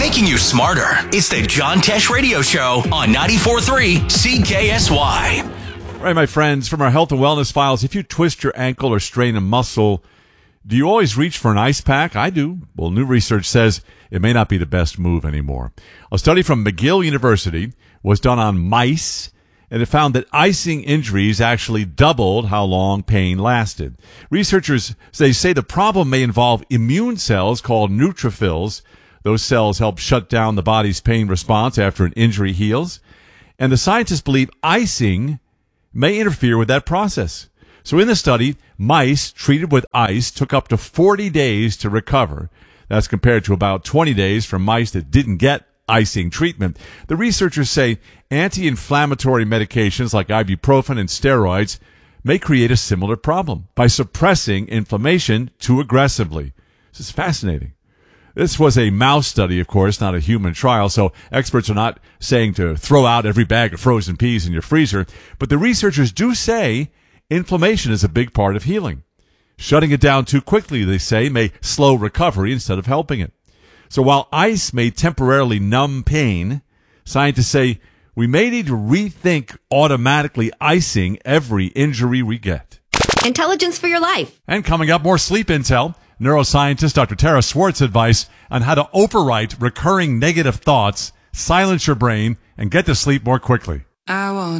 making you smarter. It's the John Tesh Radio Show on 94.3 CKSY. All right, my friends, from our health and wellness files, if you twist your ankle or strain a muscle, do you always reach for an ice pack? I do. Well, new research says it may not be the best move anymore. A study from McGill University was done on mice, and it found that icing injuries actually doubled how long pain lasted. Researchers, they say the problem may involve immune cells called neutrophils. Those cells help shut down the body's pain response after an injury heals. And the scientists believe icing may interfere with that process. So in the study, mice treated with ice took up to 40 days to recover. That's compared to about 20 days for mice that didn't get icing treatment. The researchers say anti-inflammatory medications like ibuprofen and steroids may create a similar problem by suppressing inflammation too aggressively. This is fascinating. This was a mouse study, of course, not a human trial, so experts are not saying to throw out every bag of frozen peas in your freezer, but the researchers do say inflammation is a big part of healing. Shutting it down too quickly, they say, may slow recovery instead of helping it. So while ice may temporarily numb pain, scientists say we may need to rethink automatically icing every injury we get. Intelligence for your life. And coming up, more sleep intel. Neuroscientist Dr. Tara Swartz advice on how to overwrite recurring negative thoughts, silence your brain, and get to sleep more quickly. I want